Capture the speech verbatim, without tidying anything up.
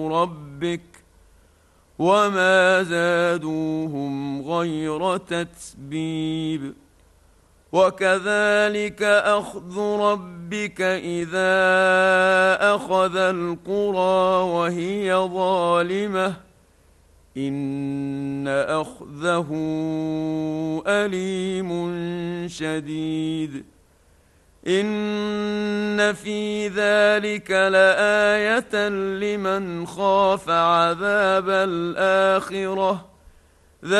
ربك وما زادوهم غير تتبيب. وكذلك أخذ ربك إذا أخذ القرى وهي ظالمة إن أخذه أليم شديد. إن في ذلك لآية لمن خاف عذاب الآخرة